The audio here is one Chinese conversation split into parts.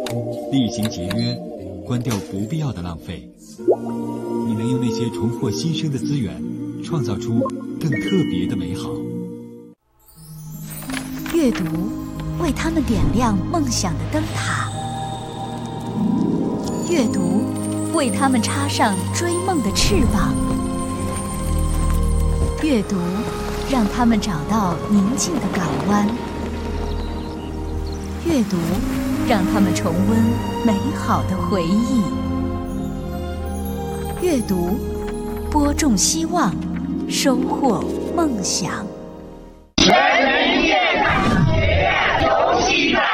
厉行节约，关掉不必要的浪费。你能用那些重获新生的资源，创造出更特别的美好。 阅读为他们点亮梦想的灯塔，阅读为他们插上追梦的翅膀，阅读让他们找到宁静的港湾，阅读让他们重温美好的回忆，阅读播种希望，收获梦想。 全人音乐学院游戏长，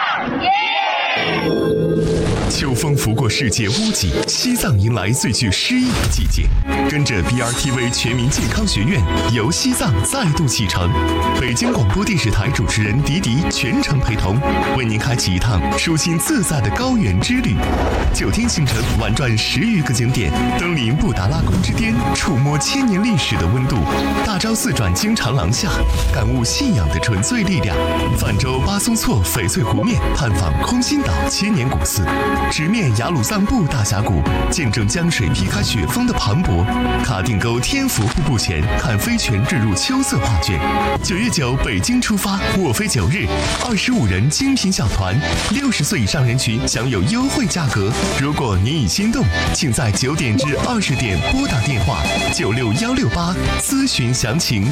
秋风拂过世界屋脊，西藏迎来最具诗意的季节。跟着 BRTV 全民健康学院游西藏再度启程，北京广播电视台主持人迪迪全程陪同，为您开启一趟舒心自在的高原之旅。9天行程，玩转10余个景点，登临布达拉宫之巅，触摸千年历史的温度；大昭寺转经长廊下，感悟信仰的纯粹力量；泛舟巴松措翡翠湖面，探访空心岛千年古寺；直面雅鲁藏布大峡谷，见证江水劈开雪峰的磅礴；卡定沟天府瀑布前，看飞泉坠入秋色画卷。9月9，北京出发，沃飞9日，25人精品小团，60岁以上人群享有优惠价格。如果您已心动，请在9点至20点拨打电话96168咨询详情。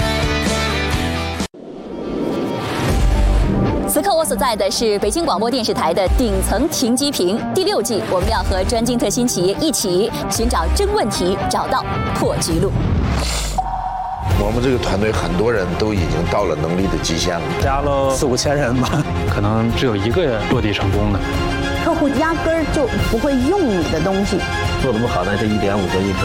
此刻我所在的是北京广播电视台的顶层停机坪第6季，我们要和专精特新企业一起寻找真问题，找到破局路。 我们这个团队很多人都已经到了能力的极限了， 加了4、5千人吧，可能只有1个落地成功的。 客户压根儿就不会用你的东西， 做得不好呢，这1.5个亿可